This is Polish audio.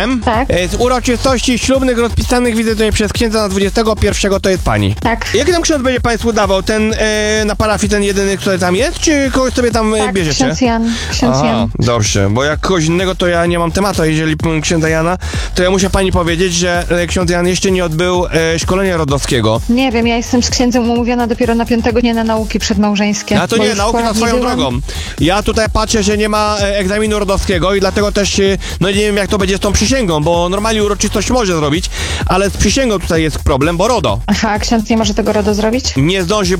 Jan. Tak. Z uroczystości ślubnych rozpisanych widzę tutaj przez księdza na 21 to jest pani. Tak. Jaki tam ksiądz będzie państwu dawał? Ten na parafii, ten jedyny, który tam jest? Czy kogoś sobie tam Tak, bierzecie? ksiądz Jan. Ksiądz Jan. Dobrze, bo jak kogoś innego, to ja nie mam tematu. Jeżeli księdza Jana, to ja muszę pani powiedzieć, że ksiądz Jan jeszcze nie odbył szkolenia rodowskiego. Nie wiem, ja jestem z księdzem umówiona dopiero na 5 dnia na nauki przedmałżeńskie. A to bo nie, już nauki szkoła na swoją nie byłam. drogą. Ja tutaj patrzę, że nie ma egzaminu rodowskiego i dlatego też, no nie wiem jak to będzie z tą przysięgą, bo normalnie uroczystość może zrobić, ale z przysięgą tutaj jest problem, bo RODO Aha, a ksiądz nie może tego RODO zrobić? nie zdąży,